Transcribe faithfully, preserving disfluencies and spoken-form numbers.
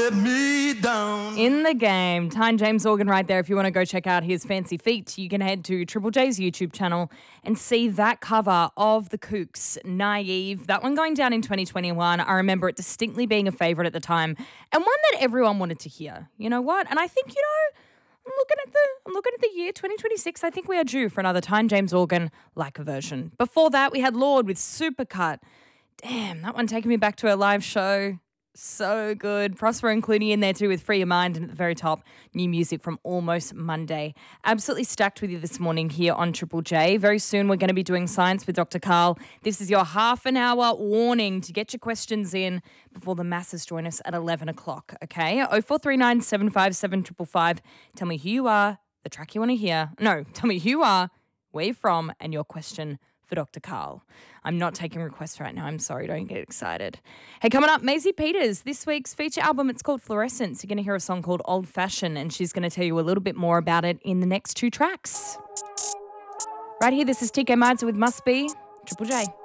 let me down. In the game, Tyne James Organ right there. If you want to go check out his fancy feet, you can head to Triple J's YouTube channel and see that cover of the Kooks, Naive. That one going down in twenty twenty-one. I remember it distinctly being a favourite at the time and one that everyone wanted to hear. You know what? And I think, you know, I'm looking at the I'm looking at the year twenty twenty-six. I think we are due for another Tyne James Organ like version. Before that, we had Lorde with Supercut. Damn, that one taking me back to a live show. So good. Prosper and Clooney in there too with Free Your Mind, and at the very top, new music from Almost Monday. Absolutely stacked with you this morning here on Triple J. Very soon we're going to be doing science with Doctor Karl. This is your half an hour warning to get your questions in before the masses join us at eleven o'clock, okay? oh four three nine, seven five seven, five five five. Tell me who you are, the track you want to hear. No, tell me who you are, where you're from, and your question for Doctor Karl. I'm not taking requests right now. I'm sorry. Don't get excited. Hey, coming up, Maisie Peters. This week's feature album, it's called Fluorescence. You're going to hear a song called Old Fashioned, and she's going to tell you a little bit more about it in the next two tracks. Right here, this is T K Marza with Must Be, Triple J.